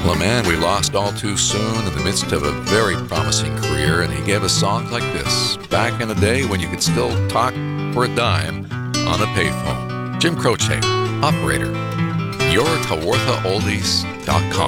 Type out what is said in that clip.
Well, a man we lost all too soon in the midst of a very promising career, and he gave us songs like this back in the day when you could still talk for a dime on the payphone. Jim Croce, operator, yourkawarthaoldies.com.